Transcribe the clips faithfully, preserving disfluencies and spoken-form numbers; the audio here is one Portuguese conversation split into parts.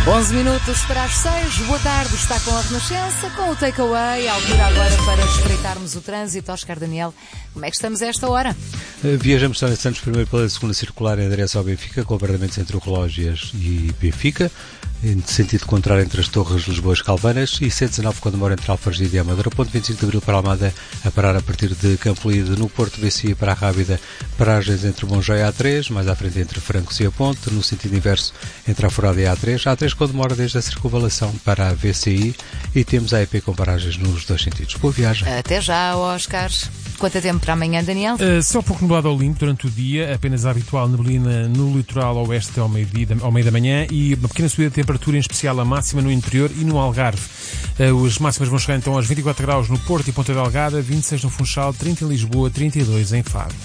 onze minutos para as seis. Boa tarde, está com a Renascença, com o Takeaway. À altura agora para espreitarmos o trânsito. Oscar Daniel, como é que estamos a esta hora? Viajamos Sónia Santos primeiro pela segunda circular em direção ao Benfica, com abrandamentos entre o Relógias e Benfica, em sentido contrário entre as Torres, Lisboa e Calvanas, e cento e dezanove quando mora entre Alfragide e Amadora. Ponto vinte e cinco de Abril para Almada, a parar a partir de Campo Lido. No Porto, B C I para a Rábida, paragens entre Monjó e A três, mais à frente entre Francos e a Ponte, no sentido inverso entre a Forada e a A três. A três quando mora desde a circunvalação para a V C I, e temos a E P com paragens nos dois sentidos. Boa viagem. Até já, Oscar. Quanto tempo para amanhã, Daniel? Uh, só pouco nublado ao limpo durante o dia, apenas a habitual neblina no litoral oeste até ao meio-dia, ao meio da manhã, e uma pequena subida de temperatura, em especial a máxima no interior e no Algarve. Uh, as máximas vão chegar então aos vinte e quatro graus no Porto e Ponta Delgada, vinte e seis no Funchal, trinta em Lisboa, trinta e dois em Faro.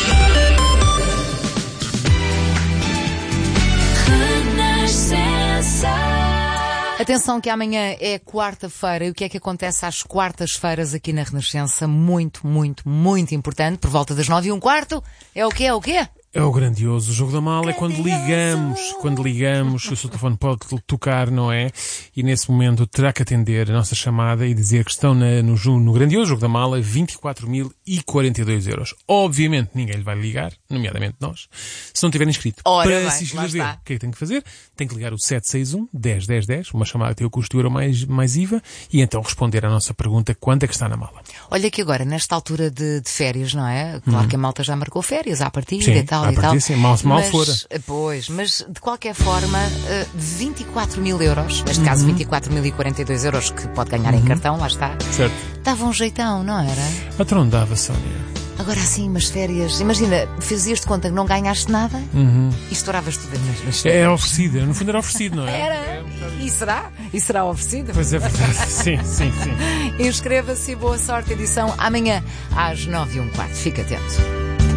Atenção que amanhã é quarta-feira, e o que é que acontece às quartas-feiras aqui na Renascença? Muito, muito, muito importante, por volta das nove e um quarto. É o quê? É o quê? É o grandioso jogo da mala, é quando ligamos, quando ligamos, o seu telefone pode tocar, não é? E nesse momento terá que atender a nossa chamada e dizer que estão na, no, no grandioso jogo da mala vinte e quatro mil e quarenta e dois euros. Obviamente ninguém lhe vai ligar, nomeadamente nós, se não tiver inscrito. Ora Para bem, se lá inscrever, está. o que é que tem que fazer? Tem que ligar o sete seis um, dez, dez, dez, uma chamada que tem o custo do euro mais, mais I V A, e então responder à nossa pergunta: quanto é que está na mala? Olha que agora, nesta altura de, de férias, não é? Claro hum. que a malta já marcou férias à partida Sim, e tal à e partida, tal. Sim, mal, mal mas, fora. Pois, mas de qualquer forma, vinte e quatro mil euros, neste uhum. caso vinte e quatro mil e quarenta e dois euros, que pode ganhar uhum. em cartão, lá está. Certo. Dava um jeitão, não era? Até não dava, Sónia. Agora assim, umas férias, imagina, fazias de conta que não ganhaste nada uhum. e estouravas tudo nas férias. É oferecido, no fundo era oferecido, não é? Era. É, e será? E será oferecido? Pois é verdade, sim, sim, sim. Inscreva-se e boa sorte, edição amanhã às nove e um quarto. Fica atento.